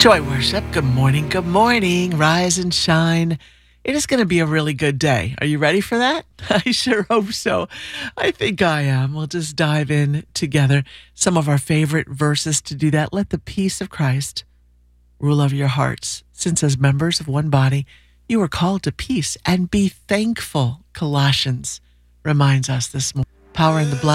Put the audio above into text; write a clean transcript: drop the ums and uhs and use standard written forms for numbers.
Joy Worship, good morning, rise and shine. It is going to be a really good day. Are you ready for that? I sure hope so. I think I am. We'll just dive in together. Some of our favorite verses to do that. Let the peace of Christ rule over your hearts, since as members of one body, you are called to peace and be thankful. Colossians reminds us this morning. Power in the blood.